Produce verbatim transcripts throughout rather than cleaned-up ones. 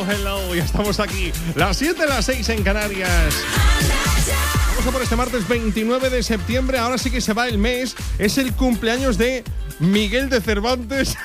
hello, ya estamos aquí. Las siete, las seis en Canarias. Vamos a por este martes veintinueve de septiembre. Ahora sí que se va el mes. Es el cumpleaños de Miguel de Cervantes.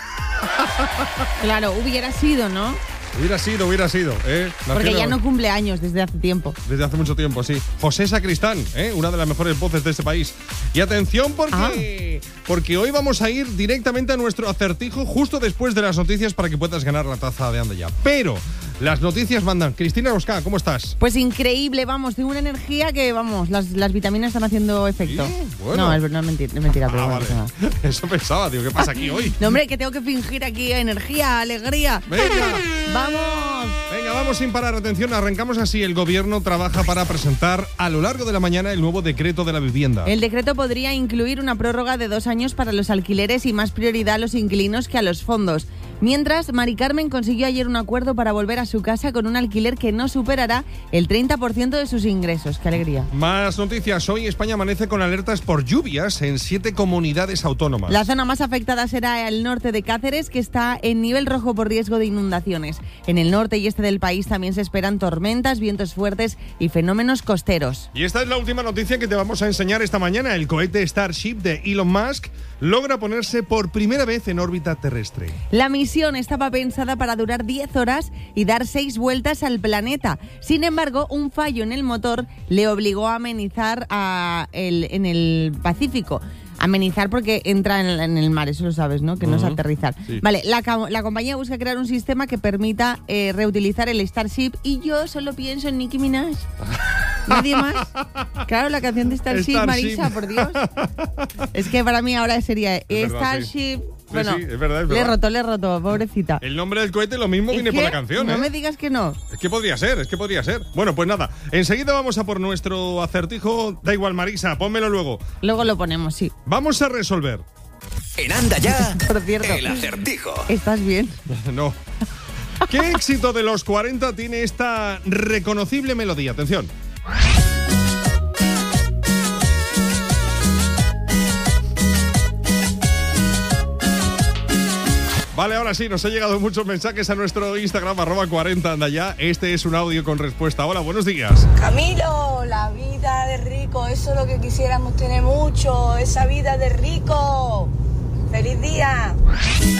Claro, hubiera sido, ¿no? Hubiera sido, hubiera sido. ¿eh? Porque ya no cumple años desde hace tiempo. Desde hace mucho tiempo, sí. José Sacristán, ¿eh? Una de las mejores voces de este país. Y atención porque, ah. porque hoy vamos a ir directamente a nuestro acertijo justo después de las noticias para que puedas ganar la taza de Anda Ya. Pero las noticias mandan. Cristina Rosca, ¿cómo estás? Pues increíble, vamos, tengo una energía que, vamos, las, las vitaminas están haciendo efecto. Sí, bueno. No, es, no, es mentira, es mentira. Ah, pero vale. bueno, Eso pensaba, tío, ¿qué pasa aquí hoy? No, hombre, que tengo que fingir aquí energía, alegría. Venga. ¡Vamos! Venga, vamos sin parar. Atención, arrancamos así. El gobierno trabaja para presentar a lo largo de la mañana el nuevo decreto de la vivienda. El decreto podría incluir una prórroga de dos años para los alquileres y más prioridad a los inquilinos que a los fondos. Mientras, Mari Carmen consiguió ayer un acuerdo para volver a su casa con un alquiler que no superará el treinta por ciento de sus ingresos. ¡Qué alegría! Más noticias. Hoy España amanece con alertas por lluvias en siete comunidades autónomas. La zona más afectada será el norte de Cáceres, que está en nivel rojo por riesgo de inundaciones. En el norte y este del país también se esperan tormentas, vientos fuertes y fenómenos costeros. Y esta es la última noticia que te vamos a enseñar esta mañana. El cohete Starship de Elon Musk logra ponerse por primera vez en órbita terrestre. La misión estaba pensada para durar diez horas y dar seis vueltas al planeta. Sin embargo, un fallo en el motor le obligó a amenizar a el, en el Pacífico. Amenizar porque entra en el, en el mar, eso lo sabes, ¿no? Que no es aterrizar. Sí. Vale, la, la compañía busca crear un sistema que permita eh, reutilizar el Starship y yo solo pienso en Nicki Minaj. ¿Nadie más? Claro, la canción de Starship, Starship. Marisa, por Dios. Es que para mí ahora sería Es verdad, Starship... sí. Bueno, sí, sí, es verdad, es le he verdad. roto, le he roto, pobrecita. El nombre del cohete lo mismo viene por la canción, no ¿eh? No me digas que no. Es que podría ser, es que podría ser. Bueno, pues nada, enseguida vamos a por nuestro acertijo. Da igual, Marisa, pónmelo luego. Luego lo ponemos, sí. Vamos a resolver. En Anda Ya, Por cierto, el acertijo. ¿estás bien? No. ¿Qué éxito de los cuarenta tiene esta reconocible melodía? Atención. Vale, ahora sí, nos han llegado muchos mensajes a nuestro Instagram, arroba cuarenta anda ya. Este es un audio con respuesta. Hola, buenos días. Camilo, la vida de rico, eso es lo que quisiéramos tener mucho, esa vida de rico. ¡Feliz día!